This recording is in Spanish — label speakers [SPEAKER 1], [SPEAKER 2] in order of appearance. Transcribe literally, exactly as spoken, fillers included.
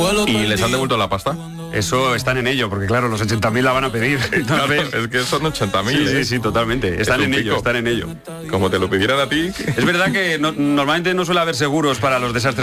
[SPEAKER 1] ¿Y les han devuelto la pasta?
[SPEAKER 2] Eso están en ello, porque claro, los ochenta mil la van a pedir.
[SPEAKER 1] Claro, es que son ochenta mil.
[SPEAKER 2] Sí, sí, sí, totalmente. Están en ello, están en ello.
[SPEAKER 1] Como te lo pidieran a ti.
[SPEAKER 2] Es verdad que no, normalmente no suele haber seguros para los desastres